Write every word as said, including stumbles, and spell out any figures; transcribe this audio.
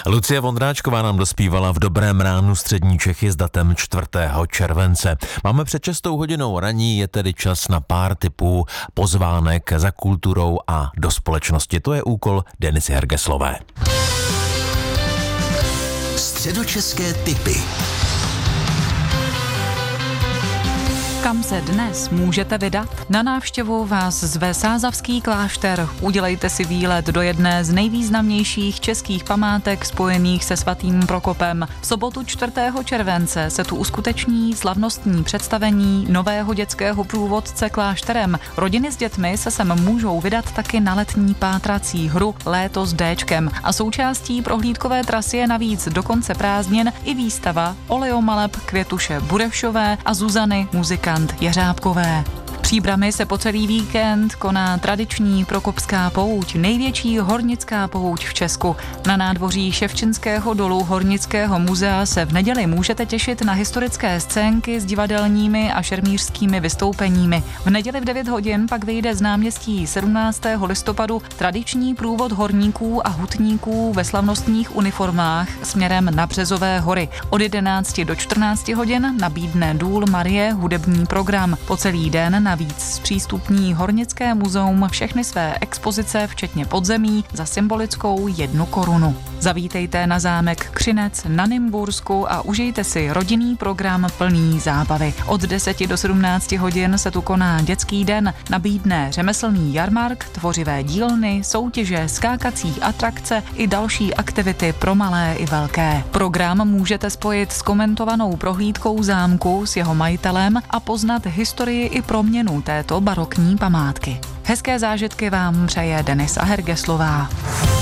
Lucie Vondráčková nám dospívala v Dobrém ránu střední Čechy s datem čtvrtého července. Máme před šestou hodinou raní, je tedy čas na pár tipů pozvánek za kulturou a do společnosti. To je úkol Denisy Hergeslové. Středočeské tipy. Kam se dnes můžete vydat? Na návštěvu vás zve Sázavský klášter. Udělejte si výlet do jedné z nejvýznamnějších českých památek spojených se svatým Prokopem. V sobotu čtvrtého července se tu uskuteční slavnostní představení nového dětského průvodce klášterem. Rodiny s dětmi se sem můžou vydat taky na letní pátrací hru Léto s Déčkem. A součástí prohlídkové trasy je navíc do konce prázdnin i výstava oleomaleb Květuše Burešové a Zuzany muzikant Jeřábkové. V Příbrami se po celý víkend koná tradiční Prokopská pouť, největší hornická pouť v Česku. Na nádvoří Ševčenského dolu Hornického muzea se v neděli můžete těšit na historické scénky s divadelními a šermířskými vystoupeními. V neděli v devět hodin pak vyjde z náměstí sedmnáctého listopadu tradiční průvod horníků a hutníků ve slavnostních uniformách směrem na Březové hory. Od jedenácti do čtrnácti hodin nabídne Důl Marie hudební program. Po celý den navíc zpřístupní Hornické muzeum všechny své expozice, včetně podzemí, za symbolickou jednu korunu. Zavítejte na zámek Křinec na Nymbursku a užijte si rodinný program plný zábavy. Od deseti do sedmnácti hodin se tu koná dětský den, nabídne řemeslný jarmark, tvořivé dílny, soutěže, skákací atrakce i další aktivity pro malé i velké. Program můžete spojit s komentovanou prohlídkou zámku s jeho majitelem a poznat historii i proměnu této barokní památky. Hezké zážitky vám přeje Denisa Hergeslová.